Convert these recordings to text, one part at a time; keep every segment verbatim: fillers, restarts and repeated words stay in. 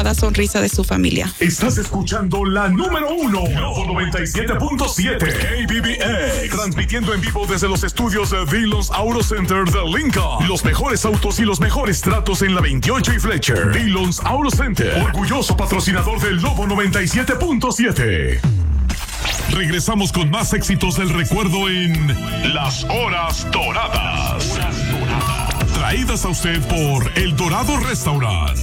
cada sonrisa de su familia. Estás escuchando la número uno, Globo noventa y siete punto siete, K B B X, transmitiendo en vivo desde los estudios de Dillon's Auto Center de Lincoln. Los mejores autos y los mejores tratos en la veintiocho y Fletcher. Dillon's Auto Center, orgulloso patrocinador del Globo noventa y siete punto siete. Regresamos con más éxitos del recuerdo en Las Horas Doradas. Traídas a usted por El Dorado Restaurant.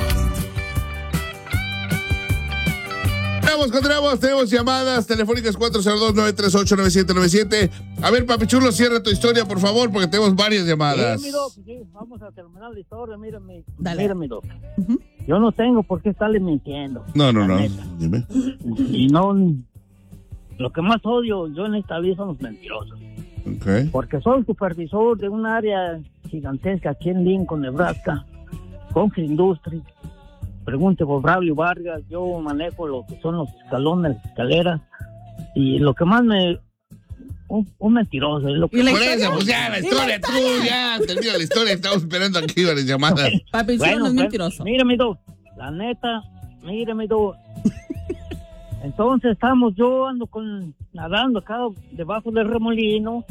Continuamos, continuamos, tenemos llamadas telefónicas cuatro cero dos, nueve tres ocho, nueve siete nueve siete. A ver, Papi Chulo, cierra tu historia, por favor, porque tenemos varias llamadas. Sí, mi doc, sí, vamos a terminar la historia, mira, mi, mira, mi doc. Uh-huh. Yo no tengo por qué estarle mintiendo. No, no, no, dime. Y no, lo que más odio yo en esta vida son los mentirosos. Okay. Porque soy supervisor de un área gigantesca aquí en Lincoln, Nebraska, Concrete Industries. Pregunte por Braulio Vargas, yo manejo lo que son los escalones, las escaleras, y lo que más me... Un, un mentiroso. Es lo que... Por eso, pues ya, la historia, tú, ya, termina la historia, estamos esperando aquí varias llamadas. Papi, bueno, no es mentiroso. Mire, mi do, la neta, mire, mi do. Entonces estamos, yo ando con, nadando acá debajo del remolino,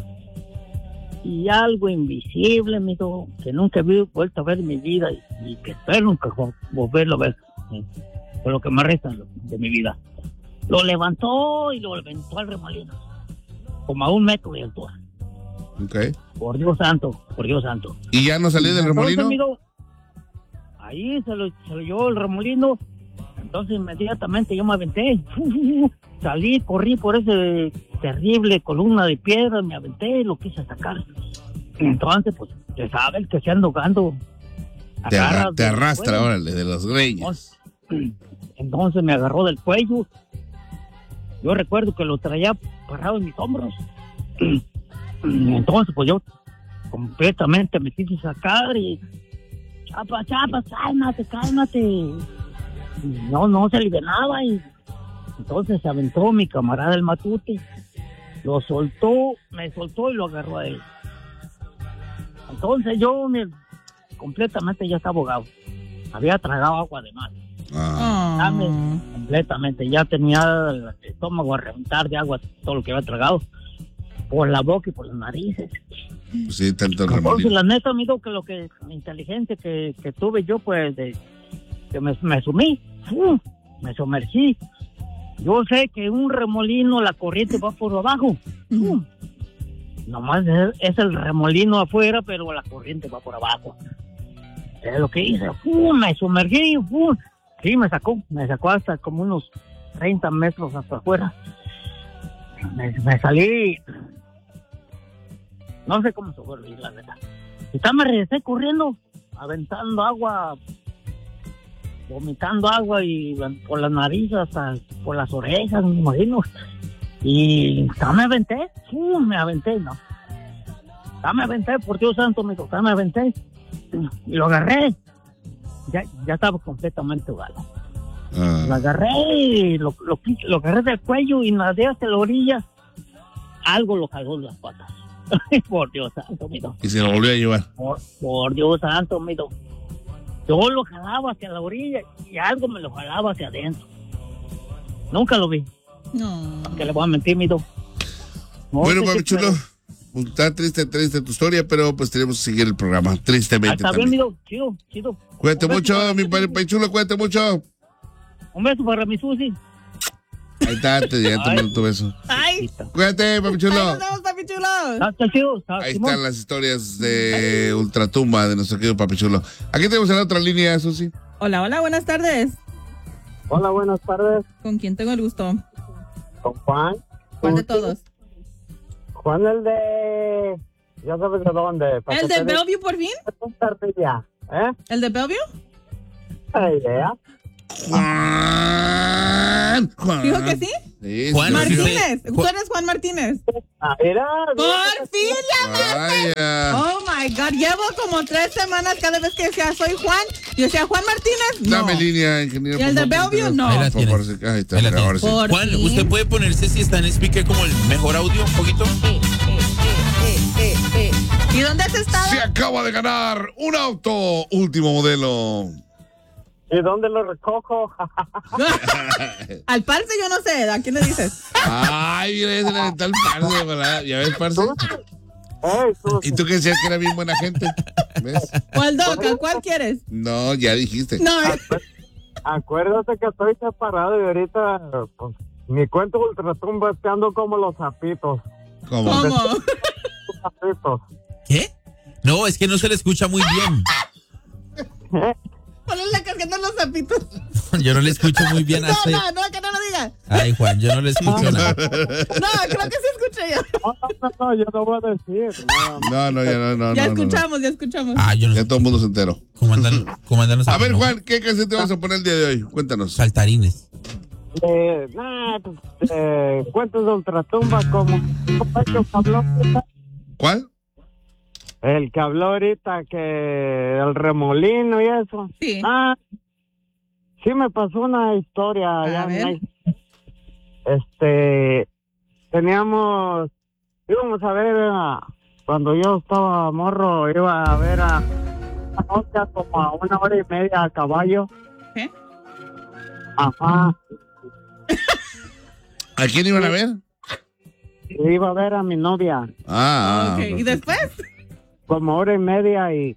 y algo invisible, mi do, que nunca he vuelto a ver en mi vida, y, y que espero nunca volverlo a ver, ¿sí? Por lo que me resta de mi vida. Lo levantó y lo aventó al remolino, como a un metro de altura. Okay. Por Dios santo, por Dios santo. ¿Y ya no salió del remolino? Entonces, mi do, ahí se lo, se lo llevó el remolino. Entonces inmediatamente yo me aventé, salí, corrí por ese terrible columna de piedra, me aventé y lo quise sacar. Entonces, pues, te sabes que se anda ahogando. Te, arra- te arrastra, órale, de los greños. Entonces me agarró del cuello. Yo recuerdo que lo traía parado en mis hombros. Entonces, pues yo completamente me quise sacar y... Chapa, chapa, cálmate, cálmate. No, no se alivianaba y entonces se aventó mi camarada el Matute, lo soltó, me soltó y lo agarró a él. Entonces yo me, completamente ya estaba ahogado, había tragado agua de mar. Ah. Dame, completamente, ya tenía el estómago a reventar de agua todo lo que había tragado, por la boca y por las narices. Sí, tanto remolino. Entonces la neta, amigo, que lo que, la inteligencia que, que tuve yo, pues, de que me, me sumí, uh, me sumergí. Yo sé que un remolino la corriente va por abajo. Uh, nomás es, es el remolino afuera, pero la corriente va por abajo. Es lo que hice. Uh, me sumergí. Uh, sí, me sacó. Me sacó hasta como unos treinta metros hasta afuera. Me, me salí. No sé cómo sobrevivir, la neta. Y ya me regresé corriendo, aventando agua, vomitando agua y por las narices hasta por las orejas, me imagino. Y ya me aventé, sí, me aventé, no. Ya me aventé, por Dios santo, me ya me aventé. Y lo agarré. Ya, ya estaba completamente ahogado. Ah. Lo agarré y lo, lo, lo agarré del cuello y nadé hasta la orilla. Algo lo jaló de las patas. Por Dios santo, mido. Y se lo volvió a llevar. Por, por Dios santo, mido. Yo lo jalaba hacia la orilla y algo me lo jalaba hacia adentro. Nunca lo vi. No. Que le voy a mentir, mido. No, bueno, papi chulo, pero... está triste, triste tu historia, pero pues tenemos que seguir el programa, tristemente. Está bien, mido. Chido, chido. Cuídate mucho, mi papi chulo, cuídate mucho. Un beso para mi Susi. Ahí está, te ya te mando tu beso. Ay. Cuídate, papi chulo. Ay, nos vemos, papi chulo. Está chido, está, Ahí Simón. están las historias de Ultratumba de nuestro querido papi chulo. Aquí tenemos en la otra línea, Susi. Hola, hola, buenas tardes. Hola, buenas tardes. ¿Con quién tengo el gusto? Con Juan. ¿Cuál de todos? Juan, el de... Ya sabes de dónde. ¿El de Bellevue, por fin? ¿Eh? ¿El de Bellevue? ¿Qué idea? Juan. Juan. ¿Dijo que sí? Sí, Juan sí, Martínez. sí. ¿Tú eres Juan Martínez? Ah, era. ¡Por fin llamaste! Vaya. Oh my God, llevo como tres semanas cada vez que decía soy Juan. Yo decía Juan Martínez. No. Dame línea, ingeniero. ¿Y el de Bellevue? No. Ahí la Por favor, tienes. sí. Ahí está, Ahí la mira, ahora sí. Por Juan, fin. ¿usted puede ponerse si está en speaker como el mejor audio un poquito? Eh, eh, eh, eh, eh, eh. ¿Y dónde has estado? Se acaba de ganar un auto último modelo. ¿Y dónde lo recojo? Al parce yo no sé, ¿a quién le dices? Ay, mira, ese le aventó al parce, ¿verdad? ¿Ya ves, parce? Hey, tú, ¿Y tú que decías que era bien buena gente? ¿Ves? ¿O al Doc? ¿A cuál quieres? No, ya dijiste. No, eh. acuérdate que estoy separado y ahorita, pues, mi cuento ultratumba es que ando como los zapitos. ¿Cómo? ¿Cómo? Los zapitos. ¿Qué? No, es que no se le escucha muy bien. Ponle la casqueta en los zapitos. Yo no le escucho muy bien a No, este. no, no, que no lo diga. Ay, Juan, yo no le escucho nada. No, creo que sí escuché yo. No, no, no, no, yo no voy a decir. No, No, no, ya no, no. Ya no, no, escuchamos, ya escuchamos. Ah, yo no no. Ya sé. todo el mundo se enteró. ¿Cómo andan, cómo andan los A ver, amigos? Juan, ¿qué canción te vas a poner el día de hoy? Cuéntanos. Saltarines. eh, nah, pues, eh, cuentos de ultratumba como como el que habló ahorita, ¿Cuál? el que habló ahorita que el remolino y eso. Sí. Ah, sí me pasó una historia. A allá en ver. México. Este, teníamos, íbamos a ver, a- cuando yo estaba morro, iba a ver a una mosca como a una hora y media a caballo. ¿Qué? Ajá. ¿A quién iban a ver? Iba a ver a mi novia Ah, Ok, ¿y después? como hora y media y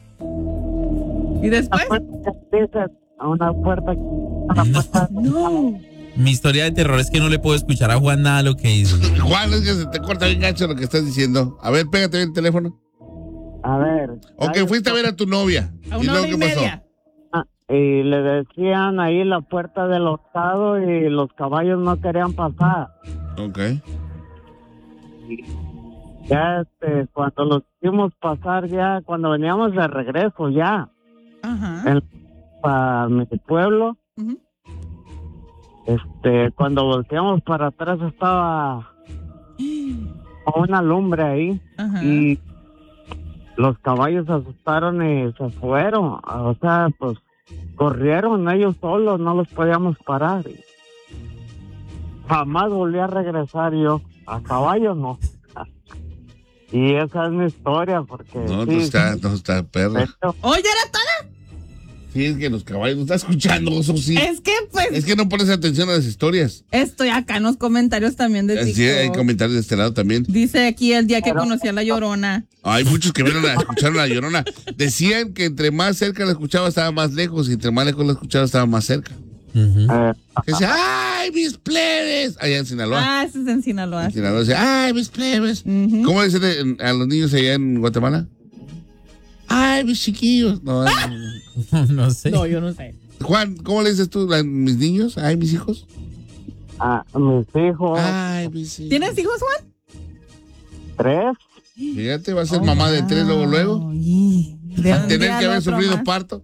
¿Y después? dice a una puerta, a la puerta. No. Mi historia de terror es que no le puedo escuchar a Juan nada lo que dice. Juan, es que se te corta bien gacho lo que estás diciendo. A ver, pégate bien el teléfono. A ver. Ok, ahí fuiste a ver a tu novia. A ¿Y una luego hora y qué pasó? media. Ah, y le decían ahí la puerta del octavo y los caballos no querían pasar. Ok. Ya este, cuando los hicimos pasar ya, cuando veníamos de regreso ya, Ajá. para mi pueblo, Ujú. este, cuando volteamos para atrás estaba una lumbre ahí Ajá. y los caballos se asustaron y se fueron. O sea, pues corrieron ellos solos, no los podíamos parar. Jamás volví a regresar yo. A caballo no. Y esa es mi historia, porque No, sí, no está, no está perra. pero- Oye, ¿era toda? Sí, es que los caballos no está escuchando, eso sí. Es que, pues, Es que no pones atención a las historias. estoy acá en los comentarios también de Sí, TikTok. hay comentarios de este lado también. Dice aquí el día que conocí a la Llorona. Hay muchos que vieron a escuchar a la Llorona. Decían que entre más cerca la escuchaba estaba más lejos y entre más lejos la escuchaba estaba más cerca. Ujú. eh, Que decía, ¡ay, mis plebes! Allá en Sinaloa. Ah, ese es en Sinaloa. En Sinaloa decía, ¡ay, mis plebes! Ujú. ¿Cómo dicen en- a los niños allá en Guatemala? ¡Ay, mis chiquillos! No, no, no. No sé. No, yo no sé. Juan, ¿cómo le dices tú a mis niños? ¡Ay, mis hijos! a mis hijos, ¡Ay, mis hijos! ¿Tienes hijos, Juan? tres, Fíjate, va a ser mamá de tres luego, luego. Ay, de un Tener día que al haber otro sufrido más. parto.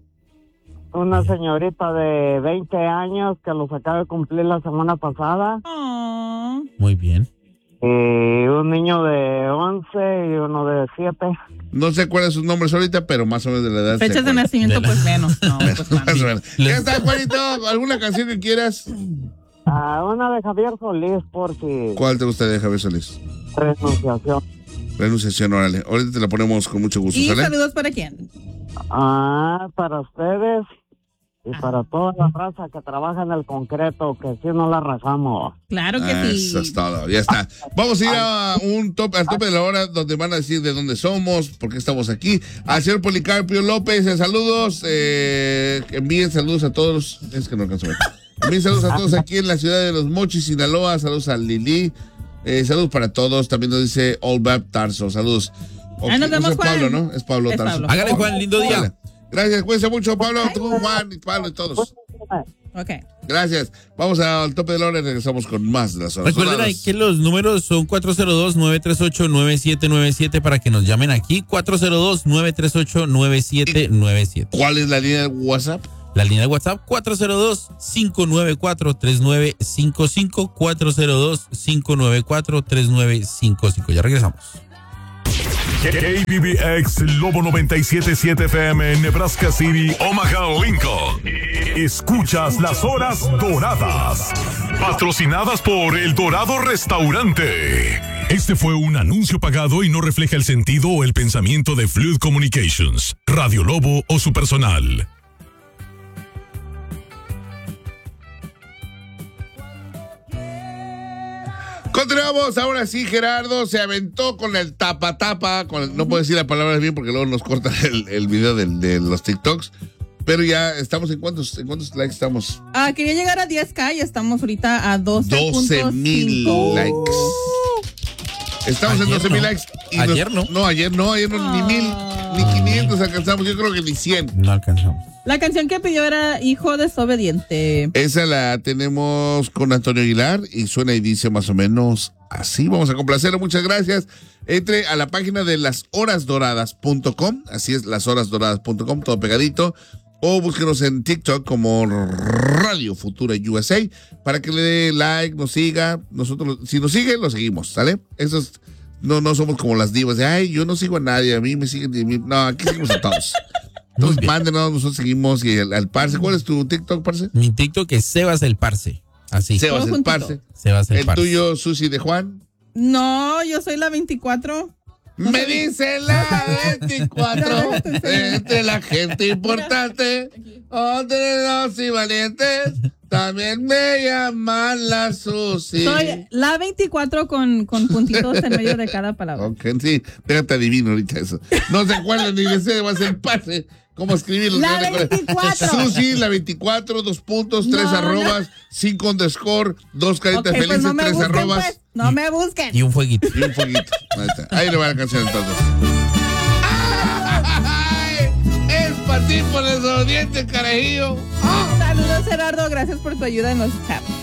una señorita de veinte años que los acaba de cumplir la semana pasada, Oh. Muy bien. y un niño de once y uno de siete. No sé cuáles son sus nombres ahorita, pero más o menos de la edad. se Fechas de acuerdan. nacimiento, De la- pues menos. No, pues Más o también. menos. Ya está, Juanito. ¿Alguna canción que quieras? Ah, una de Javier Solís, por si ¿Cuál te gustaría, Javier Solís? renunciación. Renunciación, órale. Ahorita te la ponemos con mucho gusto, ¿Y ¿sale? saludos para quién? Ah, para ustedes y para toda la raza que trabaja en el concreto, que si no la rajamos. Claro que Ah, sí. Eso es todo, ya está. Vamos a ir a un top, al tope de la hora donde van a decir de dónde somos, por qué estamos aquí. Al señor Policarpio López, eh, saludos. Eh, envíen saludos a todos. Es que no alcanzo a ver. Envíen saludos a todos aquí en la ciudad de Los Mochis, Sinaloa. Saludos a Lili. Eh, saludos para todos. También nos dice All Bab Tarso. Saludos. Ok, Ahí nos vemos, es Pablo, Juan. ¿no? Es Pablo Es Tarso. Pablo. Hágale, Juan, lindo día. Vale. Gracias, cuídense mucho, Pablo, tú, Juan, y Pablo y todos. Ok. Gracias. Vamos al tope de la hora y regresamos con más de las horas. Recuerden ahí que los números son cuatro cero dos, nueve tres ocho, nueve siete nueve siete para que nos llamen aquí. cuatro cero dos, nueve tres ocho, nueve siete nueve siete. ¿Cuál es la línea de WhatsApp? La línea de WhatsApp cuatro cero dos, cinco nueve cuatro, tres nueve cinco cinco. cuatro cero dos, cinco nueve cuatro, tres nueve cinco cinco. Ya regresamos. K B B X Lobo noventa y siete punto siete F M en Nebraska City, Omaha, Lincoln. Escuchas las horas doradas. Patrocinadas por El Dorado Restaurante. Este fue un anuncio pagado y no refleja el sentido o el pensamiento de Fluid Communications, Radio Lobo o su personal. Continuamos, ahora sí, Gerardo se aventó con el tapa tapa, con el, no puedo decir la palabra bien porque luego nos cortan el, el video de, de los TikToks, pero ya estamos, ¿en cuántos, en cuántos likes estamos? Ah, quería llegar a diez K y estamos ahorita a doce mil likes. Estamos Ayer en doce mil no. likes. Y Ayer nos, no. No, ayer no, ayer no, ni mil, ni quinientos alcanzamos, yo creo que ni cien. No alcanzamos. La canción que pidió era Hijo Desobediente. Esa la tenemos con Antonio Aguilar y suena y dice más o menos así. Vamos a complacerlo, muchas gracias. Entre a la página de las horas doradas punto com, así es, las horas doradas punto com, todo pegadito. O búsquenos en TikTok como Radio Futura U S A para que le dé like, nos siga. Nosotros, si nos sigue, lo seguimos, ¿sale? Eso es, no, no somos como las divas de, ay, yo no sigo a nadie, a mí me siguen. A mí. No, aquí seguimos a todos. Entonces, mándenos, nosotros seguimos y al, al Parce. ¿Cuál es tu TikTok, Parce? Mi TikTok es Sebas el Parce. Así. Sebas Todo el juntito. Parce. Sebas el, El Parce. tuyo, Susi de Juan. No, yo soy la veinticuatro. Me dice la veinticuatro, entre la gente importante, otros y valientes, también me llaman la Susi. Soy la veinticuatro con, con puntitos en medio de cada palabra. Ok, sí, déjate adivino ahorita eso. No se acuerdan ni de ese, va a ser pase. ¿Cómo escribirlo? La veinticuatro. Susi, la veinticuatro, dos puntos, tres No, arrobas, cinco underscore, dos caritas Ok, pues felices, no me tres busquen, arrobas. pues. No me busquen. Y un fueguito. Y un poquito. Ahí está. Ahí le va la canción entonces. ¡Ay! Es para ti por desobediente, carajillo. Saludos, Gerardo. Gracias por tu ayuda en los taps.